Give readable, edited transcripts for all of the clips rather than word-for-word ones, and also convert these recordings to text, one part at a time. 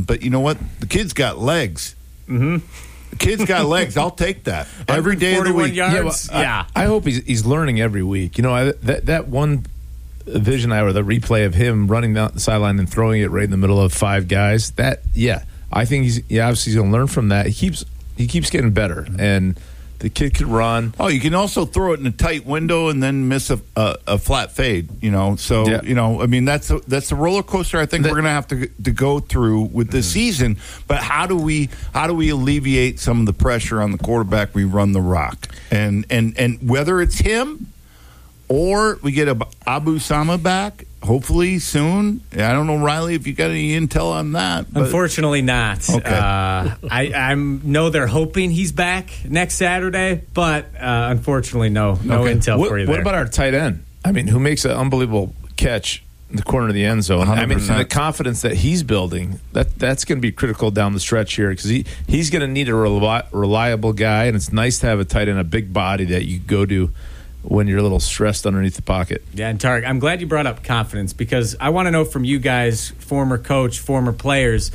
but you know what? The kid's got legs. Mm-hmm. The kid's got legs. I'll take that every day of the week. Yards. Yeah, I hope he's learning every week. You know, that one vision or the replay of him running down the sideline and throwing it right in the middle of 5 guys. I think obviously he's going to learn from that. He keeps getting better, and the kid could run. Oh, you can also throw it in a tight window and then miss a flat fade. You know, so you know, I mean, that's the roller coaster I think we're going to have to go through with this season. But how do we alleviate some of the pressure on the quarterback? We run the rock, and whether it's him or we get Abu Sama back, hopefully soon. I don't know, Riley, if you got any intel on that. But. Unfortunately not. Okay. I know they're hoping he's back next Saturday, but unfortunately no intel for you there. What about our tight end? I mean, who makes an unbelievable catch in the corner of the end zone? 100%. I mean, the confidence that he's building, that's going to be critical down the stretch here because he's going to need a reliable guy, and it's nice to have a tight end, a big body that you go to when you're a little stressed underneath the pocket. Yeah, and Tarek, I'm glad you brought up confidence because I want to know from you guys, former coach, former players,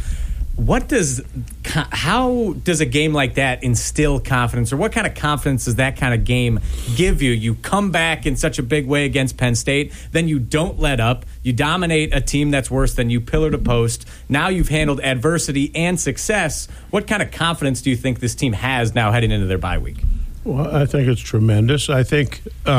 how does a game like that instill confidence, or what kind of confidence does that kind of game give you? You come back in such a big way against Penn State, then you don't let up, you dominate a team that's worse than you pillar to post. Now you've handled adversity and success. What kind of confidence do you think this team has now heading into their bye week? Well, I think it's tremendous. I think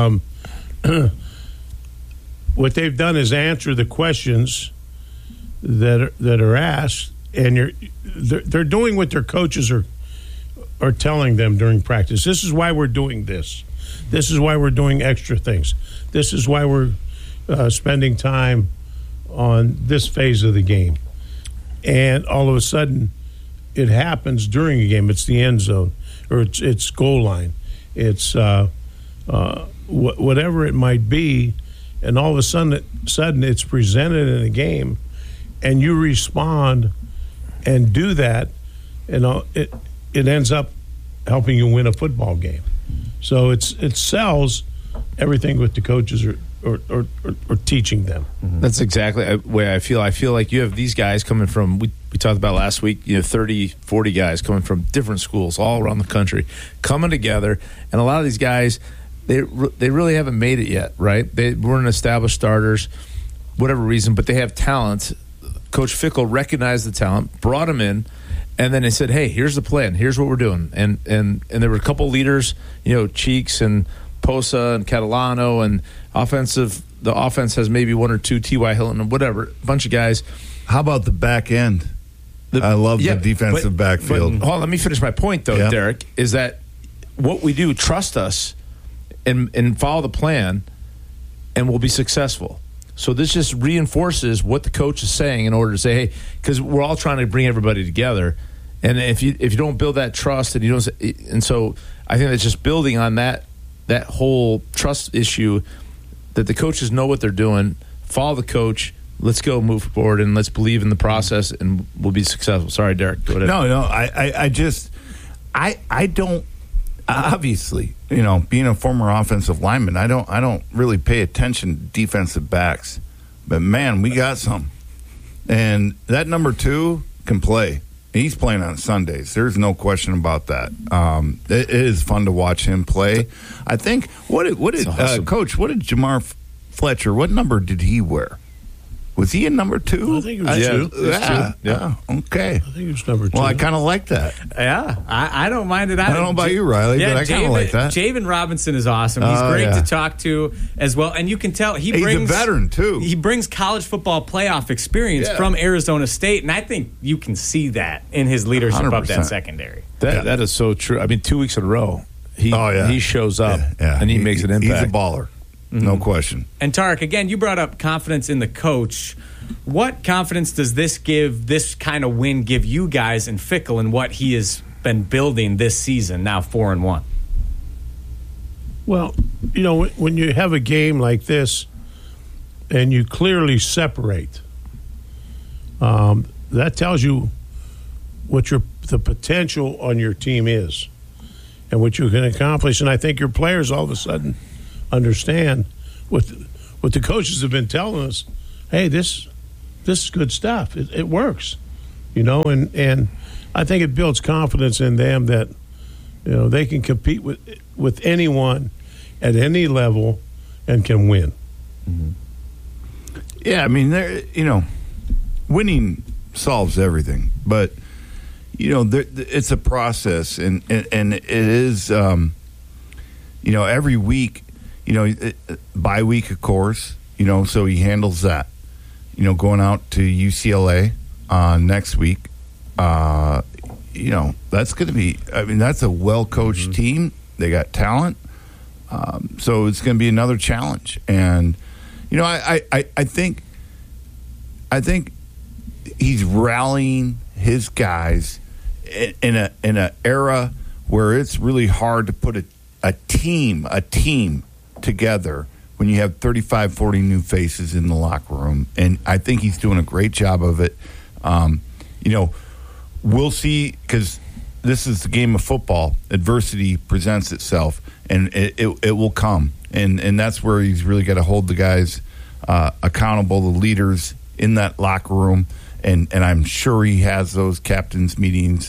what they've done is answer the questions that are asked, and they're doing what their coaches are telling them during practice. This is why we're doing this. This is why we're doing extra things. This is why we're spending time on this phase of the game. And all of a sudden, it happens during a game. It's the end zone. Or it's goal line, it's whatever it might be, and all of a sudden it's presented in a game, and you respond and do that, and it ends up helping you win a football game. So it sells everything what the coaches are teaching them. Mm-hmm. That's exactly the way I feel. I feel like you have these guys coming from, we talked about last week, 30, 40 guys coming from different schools all around the country, coming together, and a lot of these guys, they really haven't made it yet, right? They weren't established starters, whatever reason, but they have talent. Coach Fickell recognized the talent, brought them in, and then they said, hey, here's the plan, here's what we're doing. And there were a couple leaders, Cheeks and Posa and Catalano, and the offense has maybe one or two, T.Y. Hilton and whatever, a bunch of guys. How about the back end? I love the defensive backfield. Let me finish my point, though, Derek, is that what we do, trust us and follow the plan, and we'll be successful. So this just reinforces what the coach is saying in order to say, hey, because we're all trying to bring everybody together. And if you don't build that trust, and so I think that's just building on that whole trust issue, that the coaches know what they're doing, follow the coach, let's go move forward, and let's believe in the process, and we'll be successful. Sorry, Derek, go ahead. No, I don't, obviously, being a former offensive lineman, I don't really pay attention to defensive backs, but man, we got some. And that number 2 can play. He's playing on Sundays. There's no question about that. It is fun to watch him play. I think what did awesome. Coach? What did Jamar Fletcher? What number did he wear? Was he in number 2? I think it was 2. Yeah. Okay. I think it was number 2. Well, I kind of like that. Yeah, I don't mind it. I don't know about you, Riley, but I kind of like that. Javen Robinson is awesome. He's great to talk to as well. And you can tell he's a veteran, too. He brings college football playoff experience from Arizona State, and I think you can see that in his leadership 100%. of that secondary. That is so true. I mean, 2 weeks in a row, he shows up and he makes an impact. He's a baller. No question. And Tarek, again, you brought up confidence in the coach. What confidence does this kind of win give you guys in Fickell and what he has been building this season, now 4-1? Well, when you have a game like this and you clearly separate, that tells you what the potential on your team is and what you can accomplish. And I think your players all of a sudden understand what the coaches have been telling us. Hey, this is good stuff. It works. and I think it builds confidence in them that they can compete with anyone at any level and can win. Mm-hmm. Yeah, I mean, winning solves everything, but it's a process, and it is every week, bye week, of course, so he handles that, going out to UCLA next week. That's going to be, that's a well-coached team. They got talent. So it's going to be another challenge. And, I think he's rallying his guys in an era where it's really hard to put a team together when you have 35, 40 new faces in the locker room. And I think he's doing a great job of it. We'll see, because this is the game of football. Adversity presents itself, and it will come. And that's where he's really got to hold the guys accountable, the leaders in that locker room. And I'm sure he has those captains meetings,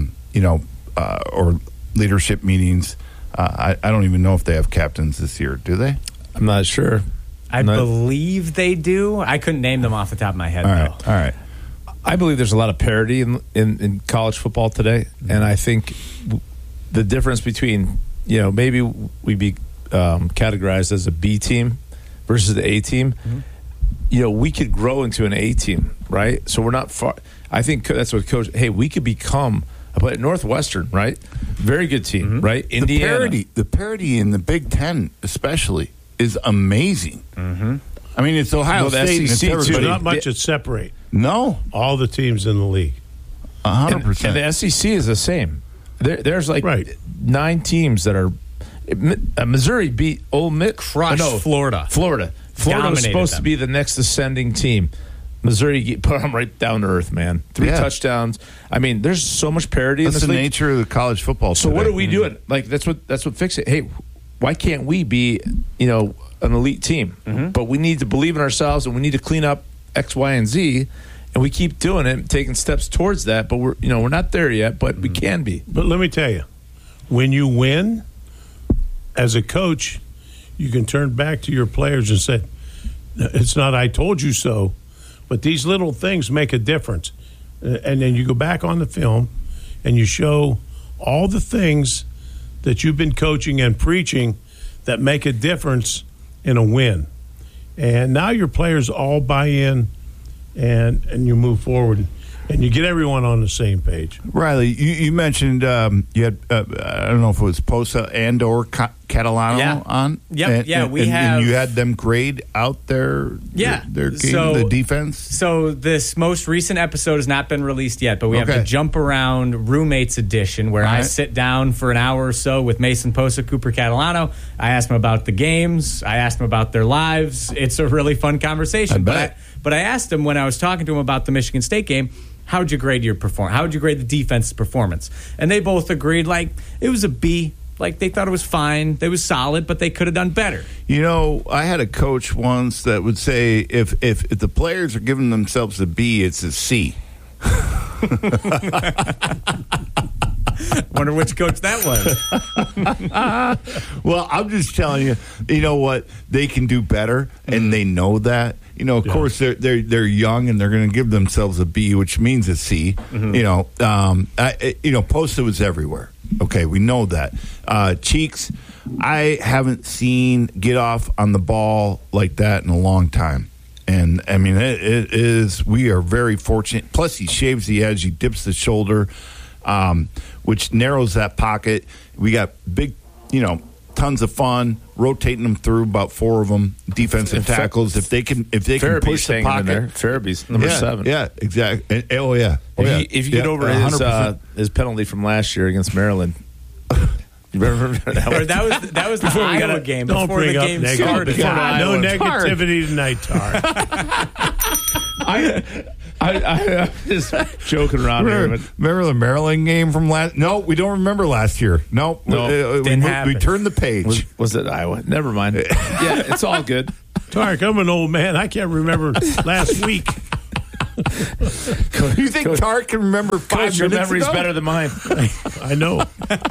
or leadership meetings. I don't even know if they have captains this year. Do they? I'm not sure. I believe they do. I couldn't name them off the top of my head, All right. I believe there's a lot of parity in college football today, and I think the difference between, maybe we be categorized as a B team versus the A team. Mm-hmm. We could grow into an A team, right? So we're not far. I think that's what coach. Hey, we could become. But Northwestern, right? Very good team, mm-hmm. right? Indiana. The parity in the Big Ten, especially, is amazing. Mm-hmm. I mean, it's Ohio State, and it's everybody. But not much that separate. No, all the teams in the league, 100%. And the SEC is the same. There's like 9 teams that are. Missouri beat Ole Miss, crushed Florida. Florida was supposed to be the next ascending team. Missouri put them right down to earth, man. 3 touchdowns. I mean, there's so much parity in this league. That's the nature of the college football. So what are we doing? Like that's what fixes it. Hey, why can't we be an elite team? Mm-hmm. But we need to believe in ourselves, and we need to clean up X, Y, and Z. And we keep doing it, taking steps towards that. But we're not there yet, but we can be. But let me tell you, when you win, as a coach, you can turn back to your players and say, "It's not I told you so." But these little things make a difference. And then you go back on the film and you show all the things that you've been coaching and preaching that make a difference in a win. And now your players all buy in and you move forward and you get everyone on the same page. Riley, you mentioned you had, I don't know if it was Posa and or Catalano on. Yep. And you had them grade out their game, the defense. So this most recent episode has not been released yet, but we have the Jump Around Roommates edition where I sit down for an hour or so with Mason Posa, Cooper Catalano. I ask them about the games. I ask them about their lives. It's a really fun conversation. But I asked them when I was talking to them about the Michigan State game, how would you grade your performance? How would you grade the defense's performance? And they both agreed, it was a B. They thought it was fine. They was solid, but they could have done better. I had a coach once that would say, if the players are giving themselves a B, it's a C. Wonder which coach that was. Well, I'm just telling you, you know what? They can do better, and they know that. Of course, they're young, and they're going to give themselves a B, which means a C. Mm-hmm. Posta was everywhere. Okay, we know that. Cheeks, I haven't seen get off on the ball like that in a long time. And, I mean, it is, we are very fortunate. Plus, he shaves the edge. He dips the shoulder, which narrows that pocket. We got big, tons of fun rotating them through, about 4 of them, defensive tackles. If they can push the pocket. Farabee's number 7. Yeah, exactly. If you get over his penalty from last year against Maryland. Remember that was the Iowa game before the game started. No negativity tonight, Tar. I'm just joking around here. Remember the Maryland game from last? No, we don't remember last year. No, didn't happen. We turned the page. Was it Iowa? Never mind. Yeah, it's all good. Tarek, I'm an old man. I can't remember last week. You think Tark can remember 5 Your minutes memory's ago? better than mine. I know.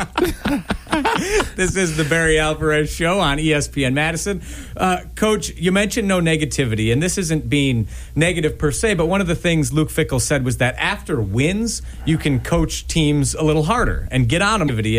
This is the Barry Alvarez Show on ESPN Madison. Coach, you mentioned no negativity, and this isn't being negative per se, but one of the things Luke Fickell said was that after wins, you can coach teams a little harder and get on them.